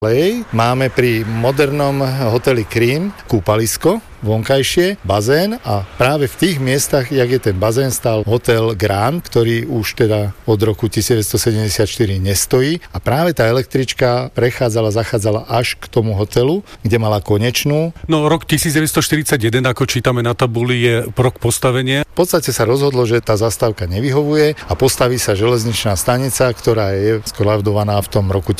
Máme pri modernom hoteli Krím kúpalisko, vonkajšie, bazén a práve v tých miestach, jak je ten bazén, stál hotel Grand, ktorý už teda od roku 1974 nestojí a práve tá električka zachádzala až k tomu hotelu, kde mala konečnú. No rok 1941, ako čítame na tabuli, je rok postavenia. V podstate sa rozhodlo, že tá zastávka nevyhovuje a postaví sa železničná stanica, ktorá je skolabdovaná v tom roku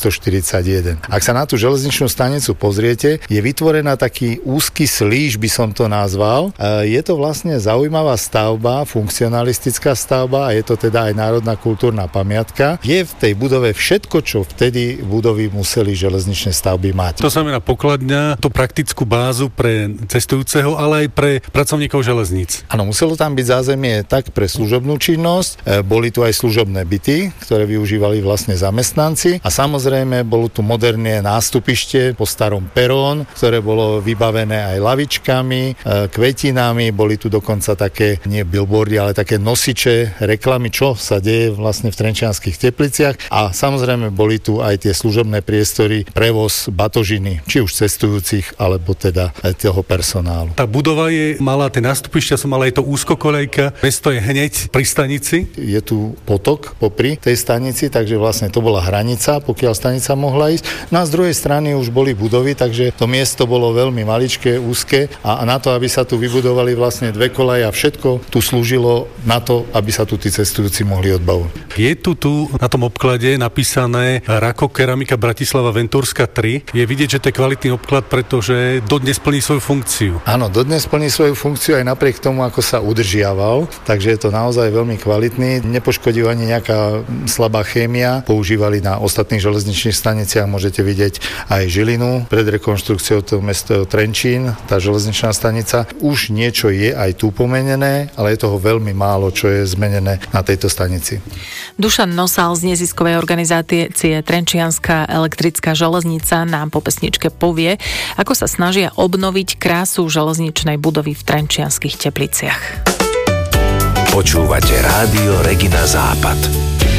1941. Ak sa na tú železničnú stanicu pozriete, je vytvorená taký úzky slíž, by som to nazval. Je to vlastne zaujímavá stavba, funkcionalistická stavba a je to teda aj národná kultúrna pamiatka. Je v tej budove všetko, čo vtedy budovy museli železničné stavby mať. To znamená pokladňa, to praktickú bázu pre cestujúceho, ale aj pre pracovníkov železníc. Áno, muselo tam byť zázemie tak pre služobnú činnosť, boli tu aj služobné byty, ktoré využívali vlastne zamestnanci a samozrejme bolo tu moderné nástupište po starom perón, ktoré bolo vybavené aj lavičkami, kvetinami, boli tu dokonca také, nie billboardy, ale také nosiče, reklamy, čo sa deje vlastne v Trenčianskych Tepliciach a samozrejme boli tu aj tie služobné priestory, prevoz batožiny, či už cestujúcich, alebo teda aj toho personálu. Tá budova mala tie nástupišťa, mala aj to úzkokolejka, mesto je hneď pri stanici. Je tu potok popri tej stanici, takže vlastne to bola hranica, pokiaľ stanica mohla ísť. No a z druhej strany už boli budovy, takže to miesto bolo veľmi maličké, úzke a na to, aby sa tu vybudovali vlastne dve koleje a všetko tu slúžilo na to, aby sa tu tí cestujúci mohli odbavovať. Je tu na tom obklade napísané Rako Keramika Bratislava Ventúrska 3. Je vidieť, že to je kvalitný obklad, pretože dodnes plní svoju funkciu. Áno, dodnes plní svoju funkciu aj napriek tomu, ako sa udržiaval, takže je to naozaj veľmi kvalitný. Nepoškodil ani nejaká slabá chémia. Používali na ostatných železničných staniciach, môžete vidieť aj Žilinu. Pred rekonštrukciou to mesto Trenčín, tá železničná stanica. Už niečo je aj tu pomenené, ale je toho veľmi málo, čo je zmenené na tejto stanici. Dušan Nosal z neziskovej organizácie Trenčianska elektrická železnica nám po pesničke povie, ako sa snažia obnoviť krásu železničnej budovy v Trenčianskych Tepliciach. Počúvate Rádio Regina Západ.